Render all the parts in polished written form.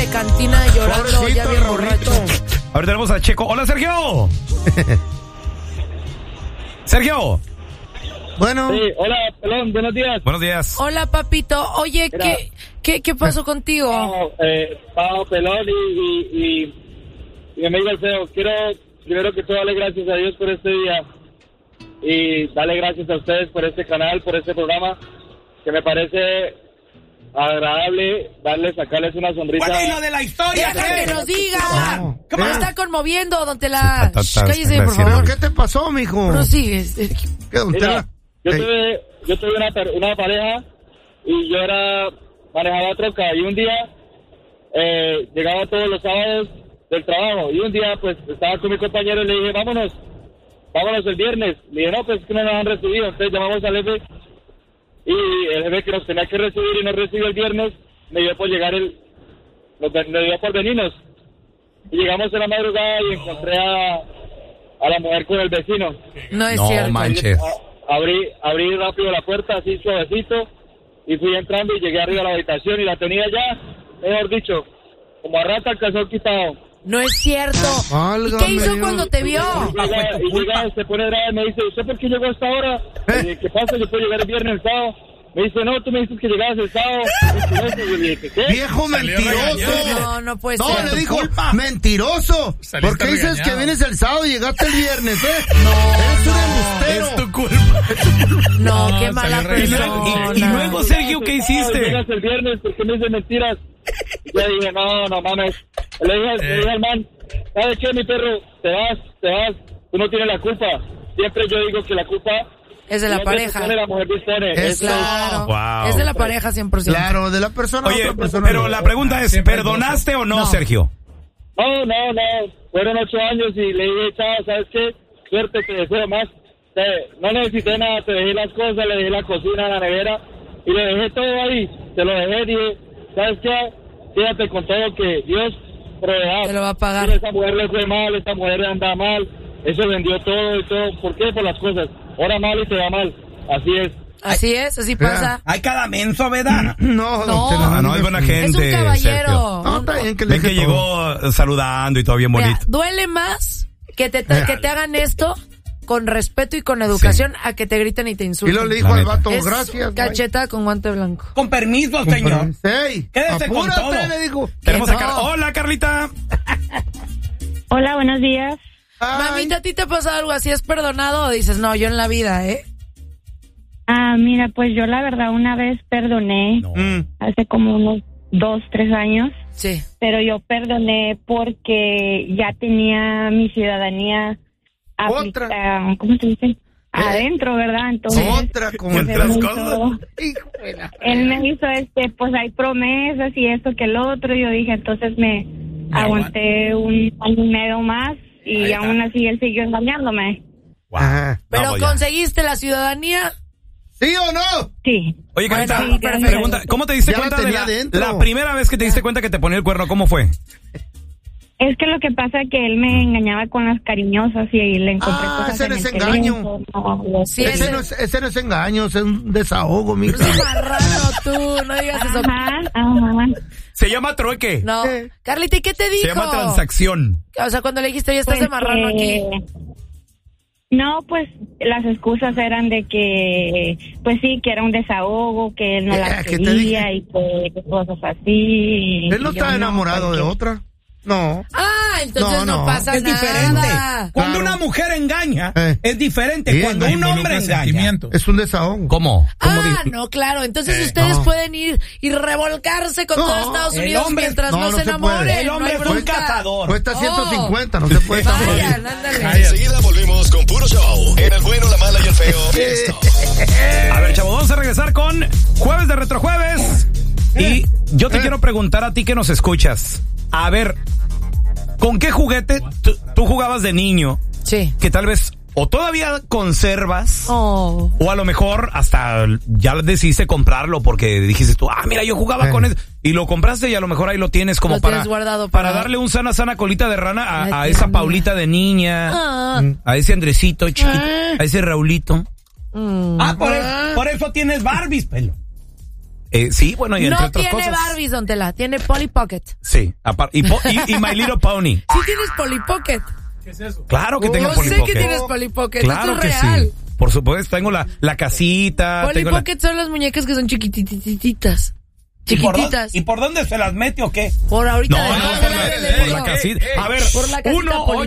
cantina llorando, Pobrecito, ya bien Raulito. borracho. A ver, tenemos a Checo. ¡Hola, Sergio! ¡Sergio! Bueno. Sí, hola, pelón, buenos días. Buenos días. Hola, papito. Oye, Mira. ¿qué pasó contigo? Pau, pelón y mi amigo Alfeo. Quiero primero que todo darle gracias a Dios por este día y darle gracias a ustedes por este canal, por este programa, que me parece agradable sacarles una sonrisa. Bueno, y lo de la historia, ¡Deja ¿qué? que nos diga! No. ¿Cómo ¿Qué? está conmoviendo, don Tela? Sí, Cállese, por gracias. favor. ¿Qué te pasó, mijo? Prosigue. ¿Qué, don Mira, Tela? yo tuve una pareja y yo manejaba troca y un día llegaba todos los sábados del trabajo y un día pues estaba con mi compañero y le dije vámonos el viernes. Le dije no, pues es que no nos han recibido, entonces llamamos al jefe y el jefe que nos tenía que recibir y nos recibió el viernes me dio por llegar me dio por venirnos y llegamos en la madrugada y encontré a la mujer con el vecino. No es No cierto. manches. Abrí rápido la puerta, así suavecito, y fui entrando y llegué arriba a la habitación y la tenía ya, mejor dicho, como a rata al calzón quitado. No es cierto. ¿Y Válgame qué hizo Dios. cuando te vio? Y llega, se pone brava y me dice, ¿usted por qué llegó hasta ahora? Le dije, ¿qué pasa? Yo puedo llegar el viernes, el sábado. Me dice, no, tú me dices que llegabas el sábado. Y yo le dije, ¿qué? ¡Viejo mentiroso! No puede No, ser. le dijo, mentiroso. Saliste ¿Por qué dices regañado. que vienes el sábado y llegaste el viernes, No. Eres un embustero. Es tu culpa. No, No, qué mala salió regañado. persona. Y luego, Sergio, ¿qué hiciste? Llegas el viernes, ¿por qué me dices mentiras? Y yo dije, no mames. Le dije al man, ¿sabes qué, mi perro? Te vas. Tú no tienes la culpa. Siempre yo digo que la culpa Es de la el hombre pareja. dispone, la mujer dispone. Es Claro. Wow. Es de la pareja 100%. Claro, de la persona a Oye, otra persona. pero la pregunta es, Siempre ¿perdonaste o no, No. Sergio? No. Fueron 8 años y le dije, chao, ¿sabes qué? Suerte, te deseo más. No necesité nada, te dejé las cosas, le dejé la cocina, la nevera y le dejé todo ahí. Te lo dejé, dije, ¿sabes qué? Quédate con todo que Dios proveerá. Te lo va a pagar. Mira, esa mujer le fue mal, esta mujer anda mal, eso vendió todo y todo. ¿Por qué? Por las cosas. Ahora mal y te va mal. Así es. Así es, así pasa. Hay cada menso, ¿verdad? No, No. Ah, no, es buena gente. Es un caballero. Sergio. No, está bien que le Ven que dije todo. llegó saludando y todo bien Mira, bonito. duele más que te hagan esto con respeto y con educación a que te griten y te Y insulten. luego le dijo La al neta. vato, Es gracias. cacheta con guante blanco. Con permiso, señor. ¡Ey! Quédese con apúrate, todo. le dijo. Tenemos no. a Hola, Carlita. Hola, buenos días. Ay, Mamita, ¿a ti te pasa algo así? ¿Es perdonado o dices, no, yo en la vida, Mira, pues yo la verdad una vez perdoné hace como unos 2, 3 años, Sí. pero yo perdoné porque ya tenía mi ciudadanía Otra. ¿cómo se dice? Adentro, ¿verdad? Entonces, Otra como pues, otras él me cosas. hizo- Hijo de la- él me hizo pues hay promesas y esto que el otro, yo dije, entonces me aguanté un año y medio más y Ahí está. aún así él siguió engañándome. Ajá. ¿Pero Vamos ya. conseguiste la ciudadanía? ¿Sí o no? Sí. Oye, Carlita, Bueno, sí, perfecto. pregunta, ¿cómo te diste Ya la cuenta de tenía adentro. la primera vez que te diste cuenta que te ponía el cuerno? ¿Cómo fue? Es que lo que pasa es que él me engañaba con las cariñosas y le encontré cosas ese en no el es engaño. teléfono. Sí, Ese no es engaño, es un desahogo, mija. No seas marrano tú, no digas eso. Ajá. Se llama trueque. No. Carlita, ¿y qué te dijo? Se llama transacción. O sea, cuando le dijiste, oye, estás Pues de marrano aquí. No, pues las excusas eran de que, pues sí, que era un desahogo, que él no las ¿qué te quería dije? y que cosas así. Él no Y yo, está enamorado de porque- otra. No. Ah, entonces no, No, pasa Es nada. diferente. Cuando Claro. una mujer engaña, es diferente. Sí, Cuando no un hombre engaña, Es un desahogo. ¿Cómo? No, claro. Entonces ustedes no. pueden ir y revolcarse con No, todo Estados el Unidos hombre- mientras no, no, no se se enamoren. puede. el no hombre hay fue un bronca. cazador. Cuesta Oh. 150, no se puede estar Vayan, mal. ándale. Enseguida volvemos con puro show. En el bueno, la mala y el feo. Esto. A ver, chavos, vamos a regresar con Jueves de Retrojueves. Y yo te quiero preguntar a ti que nos escuchas. A ver, ¿con qué juguete tú jugabas de niño? Sí. Que tal vez o todavía conservas, Oh. o a lo mejor hasta ya decidiste comprarlo porque dijiste tú, mira, yo jugaba con eso. Y lo compraste y a lo mejor ahí lo tienes como Lo para, tienes guardado para para- darle un sana colita de rana Ay, a qué esa lindo. Paulita de niña, Ah. a ese Andresito chiquito, a ese Raulito. por eso tienes Barbies, pelo. Sí, bueno, y entre No otras tiene cosas. Barbies, don Tela, tiene Polly Pocket. Sí, y My Little Pony. Sí tienes Polly Pocket. ¿Qué es eso? Claro que tengo Yo Polly sé Pocket. que tienes Polly Pocket, Claro esto que es real. sí. Por supuesto, tengo la casita. Polly tengo Pocket son las muñecas que son chiquitititas. Chiquititas. ¿Y por dónde se las mete o qué? Por ahorita. No, por la casita. A ver, Por la casita, Polly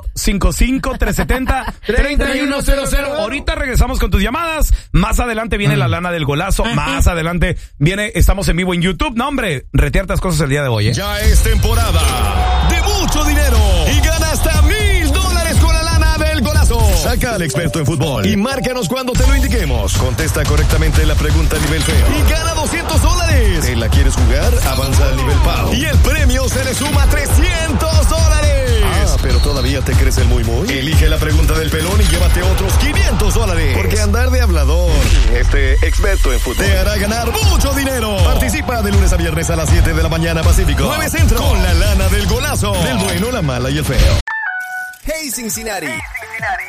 1-855-370-3100. Ahorita regresamos con tus llamadas. Más adelante viene la lana del golazo. Más adelante estamos en vivo en YouTube. No, hombre, rete hartas cosas el día de hoy, ¿eh? Ya es temporada de mucho dinero y gana hasta $1,000 con la lana del golazo. Saca al experto en fútbol y márcanos cuando te lo indiquemos. Contesta correctamente la pregunta a nivel feo y gana $200. ¿Te la quieres jugar? Avanza al nivel PAO y el premio se le suma a $300. Ah, pero todavía te crees el muy. Elige la pregunta del pelón y llévate otros $500. Porque andar de hablador, experto en fútbol, te hará ganar mucho dinero. Participa de lunes a viernes a las 7 de la mañana Pacífico, 9 Centro, con la lana del golazo, del bueno, la mala y el feo. Hey Cincinnati.